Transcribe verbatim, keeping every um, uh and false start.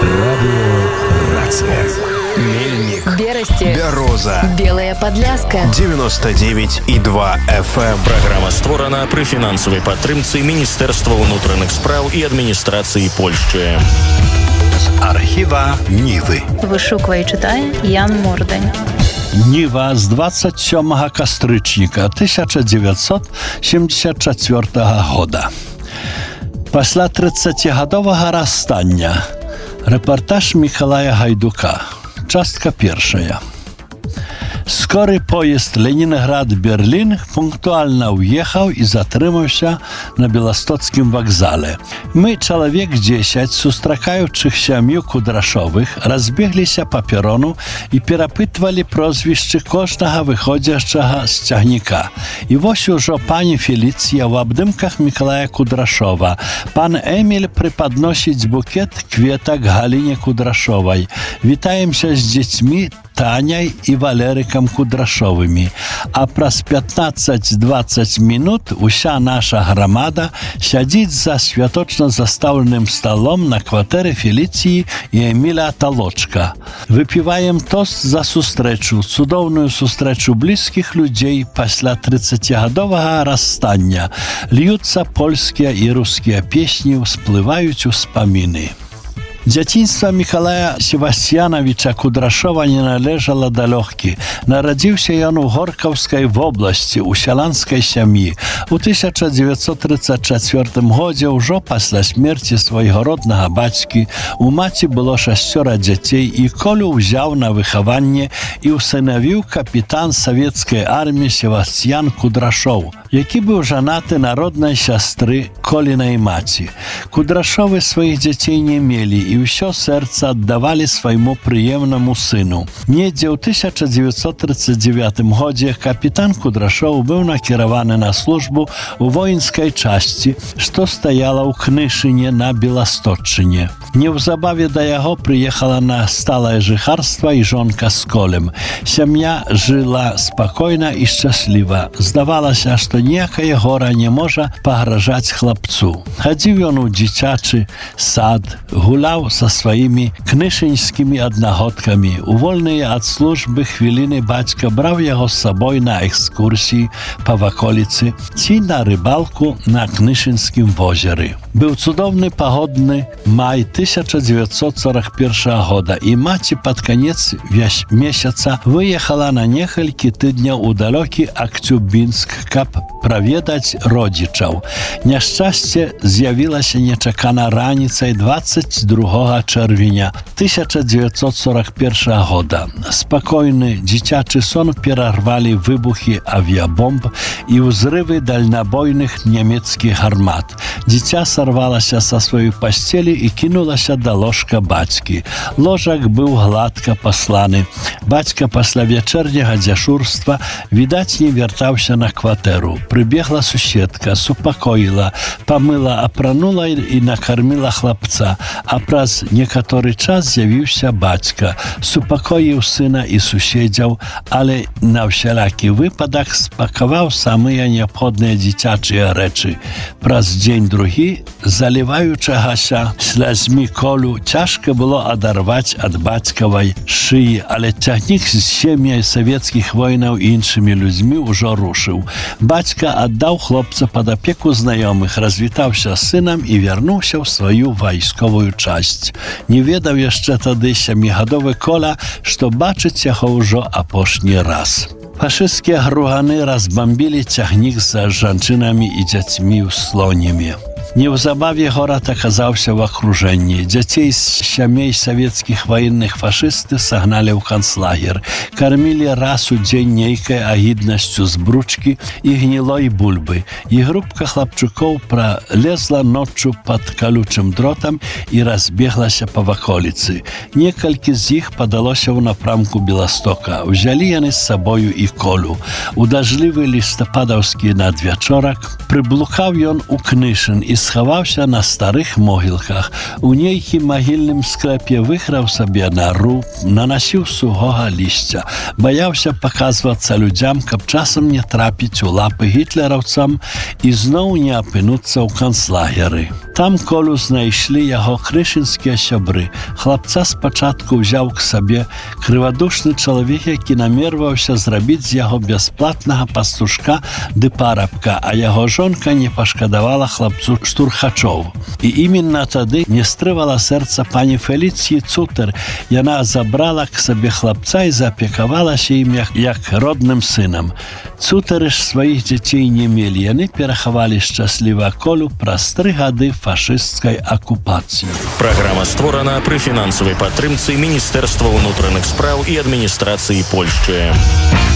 Радиорация. Мельник. Берасти. Бяроза. Белая Подляска. девяносто девять і два эф эм. Праграма створана пры фінансавай падтрымцы Міністэрства ўнутраных спраў і адміністрацыі Польшчы. З архіва Нівы. Вышуквае і чытае Ян Мордань. Ніва з двадцять сьомого кастрычніка тысяча девятьсот семьдесят четвёртого года. Пасля тридцатигадовага расстання. Рэпартаж Мікалая Гайдука. Частка першая. Скоры поезд Ленінград-Берлін пунктуальна ўехаў і затрымаўся на Беластоцкім вакзале. Мы, чалавек дзесяць, сустракаючых сям'ю Кудрашовых, разбегліся па перону і перапытвалі прозвішчы кожнага выходзячага з цягніка. І вось ужо пані Феліцыя ў абдымках Мікалая Кудрашова. Пан Эміль прыпадносіць букет кветак Галіне Кудрашовай. Вітаемся з дзецьмі Таняй і Валерыкам Кудрашовымі. А праз пятнаццаць-дваццаць мінут уся наша грамада сядзіць за святочна застаўленым сталом на кватэры Феліцыі і Эміля Талочка. Выпіваем тост за сустрэчу, цудоўную сустрэчу блізкіх людзей пасля тридцатигадовага расстання. Льюцца польскія і рускія песні, усплываюць успаміны. Дзяцінства Мікалая Севастьянавіча Кудрашова не належала да лёгкі. Нарадзіўся ён у Горкаўскай вобласці, у сяланскай сям'і. У тысяча девятьсот тридцать четвёртым годзе, ўжо пасля смерці свайго роднага бацькі, у маці было шасцёра дзяцей, і Колю ўзяў на выхаванне і ўсынавіў капітан савецкай арміі Севастьян Кудрашоў, які быў жанаты на роднай сястры Колінай маці. Кудрашовы сваіх дзяцей не мелі і ўсё сэрца аддавалі свайму прыемнаму сыну. Недзе ў тысяча девятьсот тридцать девятым годзе капітан Кудрашоў быў накіраваны на службу ў воінскай часці, што стаяла ў Кнышыне на Беласточчыне. Неўзабаве да яго прыехала на сталае жыхарства і жонка з Колем. Сям'я жыла спакойна і шчасліва. Здавалася, што ніякае гора не можа пагражаць хлапцу. Хадзіў ён у дзіцячы сад, гуляў са сваімі кнышынскімі аднагодкамі. У вольныя ад службы хвіліны бацька браў яго з сабой на экскурсіі па ваколіцы ці на рыбалку на Кнышынскім возеры. Быў цудоўны пагодны май тысяча девятьсот сорок первого года, і маці пад канец месяца выехала на некалькі тыдняў у далёкі Акцюбінск, каб праведаць родзічаў. Няшчасце з'явілася нечакана раніцай двадцать другого чэрвеня тысяча девятьсот сорок первого года. Спакойны дзіцячы сон перарвалі выбухі авіябомб і ўзрывы дальнабойных нямецкіх гармат. Дзіця сарвалася са сваёй пасцелі і кінулася да ложка бацькі. Ложак быў гладка пасланы. Бацька пасля вячэрняга дзяжурства, відаць, не вяртаўся на кватэру. Прыбегла суседка, супакоіла, памыла, апранула і накарміла хлапца. А праз некаторы час з'явіўся бацька. Супакоіў сына і суседзяў, але на ўсялякі выпадак спакаваў самыя неабходныя дзіцячыя рэчы. Праз дзень-другі, заліваючагася слязьмі Колю, цяжка было адарваць ад бацькавай шыі, але цягнік з сем'яй савецкіх воінаў і іншымі людзьмі ўжо рушыў. Бацька аддаў хлопца пад апеку знаёмых, развітаўся з сынам і вярнуўся ў сваю вайсковую часць. Не ведаў яшчэ тады сямігадовы Коля, што бачыць яго ўжо апошні раз. Фашысцкія груганы разбамбілі цягнік з жанчынамі і дзяцьмі ў Слонімі. Неўзабаве горад аказаўся ў акружэнні. Дзяцей з сямей савецкіх ваенных фашысты сагналі ў канцлагер. Кармілі раз у дзень нейкай агіднасцю з бручкі і гнілой бульбы. І групка хлапчукоў пралезла ноччу пад калючым дротам і разбеглася па ваколіцы. Некалькі з іх падалося ў напрамку Беластока. Узялі яны з сабою і Колю. У дажлівы лістападаўскі надвячорак прыблукаў ён у Кнышын і схаваўся на старых могілках. У нейкім магільным скляпе выхраў сабе нару, нанасіў сухога лісця, баяўся паказвацца людзям, каб часам не трапіць у лапы гітлераўцам і зноў не апынуцца ў канцлагеры. Там Колю знайшлі яго крышынскія сябры. Хлапца спачатку ўзяў к сабе крывадушны чалавек, які намерваўся зрабіць з яго бясплатнага пастушка ды парабка, а яго жонка не пашкадавала хлапцу штурхачоў. І іменна тады не стрывала сэрца пані Феліцыі Цутер. Яна забрала к сабе хлапца і заапекавалася ім як, як родным сынам. Цутары ж сваіх дзяцей не мелі. Яны перахавалі шчасліва Колю праз тры гады фашысцкай акупацыі. Праграма створана пры фінансавай падтрымцы Міністэрства ўнутраных спраў і адміністрацыі Польшчы.